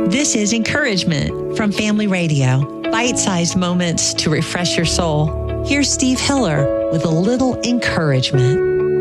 This is Encouragement from Family Radio. Bite-sized moments to refresh your soul. Here's Steve Hiller with a little encouragement.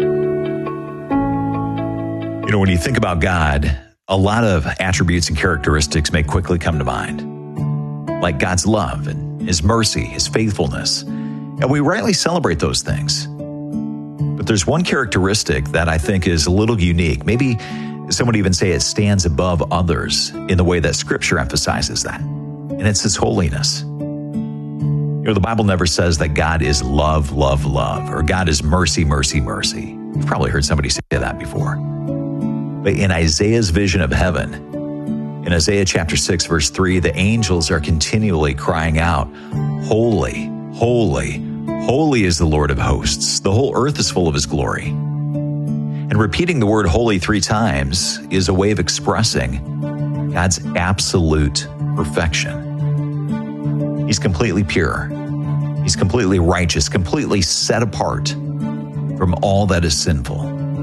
You know, when you think about God, a lot of attributes and characteristics may quickly come to mind, like God's love and His mercy, His faithfulness. And we rightly celebrate those things. But there's one characteristic that I think is a little unique. Maybe some would even say it stands above others in the way that Scripture emphasizes that. And it's His holiness. You know, the Bible never says that God is love, love, love, or God is mercy, mercy, mercy. You've probably heard somebody say that before. But in Isaiah's vision of heaven, in Isaiah chapter 6, verse 3, the angels are continually crying out, "Holy, holy, holy is the Lord of hosts. The whole earth is full of His glory." And repeating the word holy 3 times is a way of expressing God's absolute perfection. He's completely pure. He's completely righteous, completely set apart from all that is sinful.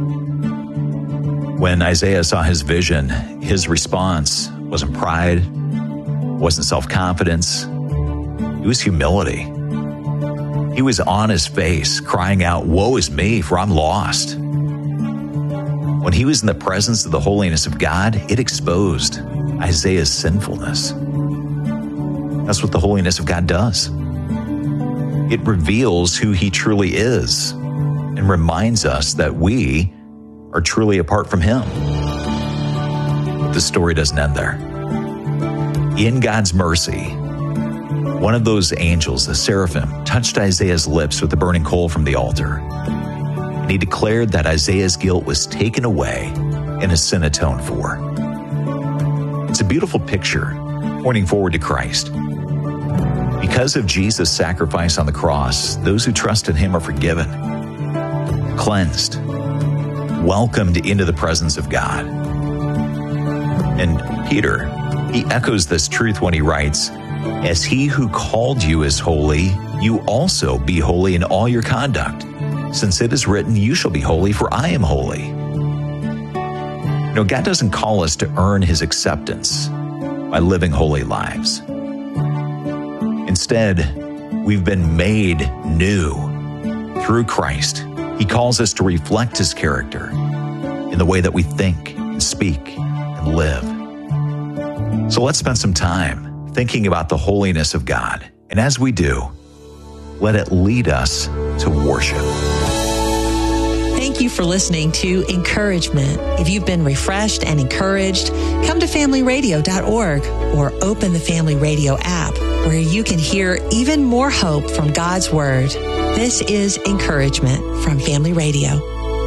When Isaiah saw his vision, his response wasn't pride, wasn't self-confidence. It was humility. He was on his face, crying out, "Woe is me, for I'm lost." When he was in the presence of the holiness of God, it exposed Isaiah's sinfulness. That's what the holiness of God does. It reveals who He truly is and reminds us that we are truly apart from Him. But the story doesn't end there. In God's mercy, one of those angels, the seraphim, touched Isaiah's lips with the burning coal from the altar. And he declared that Isaiah's guilt was taken away and his sin atoned for. It's a beautiful picture pointing forward to Christ. Because of Jesus' sacrifice on the cross, those who trust in Him are forgiven, cleansed, welcomed into the presence of God. And Peter, he echoes this truth when he writes, "As He who called you is holy, you also be holy in all your conduct. Since it is written, you shall be holy, for I am holy." You know, God doesn't call us to earn His acceptance by living holy lives. Instead, we've been made new through Christ. He calls us to reflect His character in the way that we think and speak and live. So let's spend some time thinking about the holiness of God. And as we do, let it lead us to worship. Thank you for listening to Encouragement. If you've been refreshed and encouraged, come to familyradio.org or open the Family Radio app where you can hear even more hope from God's Word. This is Encouragement from Family Radio.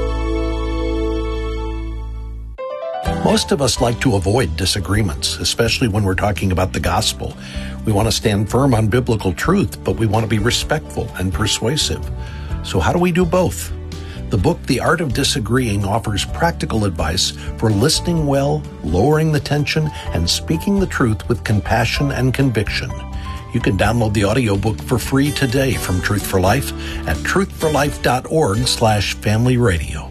Most of us like to avoid disagreements, especially when we're talking about the gospel. We want to stand firm on biblical truth, but we want to be respectful and persuasive. So how do we do both? The book, The Art of Disagreeing, offers practical advice for listening well, lowering the tension, and speaking the truth with compassion and conviction. You can download the audiobook for free today from Truth for Life at truthforlife.org/familyradio.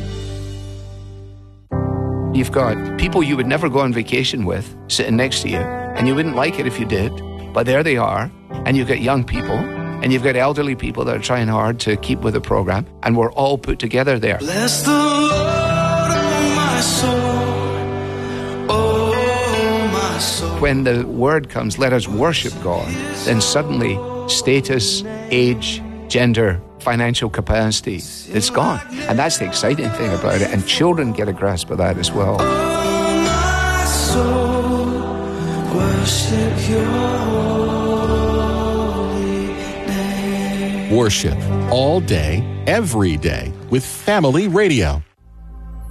You've got people you would never go on vacation with sitting next to you, and you wouldn't like it if you did, but there they are. And you've got young people, and you've got elderly people that are trying hard to keep with the program, and we're all put together there. Bless the Lord, oh my soul, oh my soul. When the word comes, let us worship God, then suddenly status, age, gender, financial capacity, it's gone. And that's the exciting thing about it. And children get a grasp of that as well. Oh my soul, worship your holy name. Worship all day, every day with Family Radio.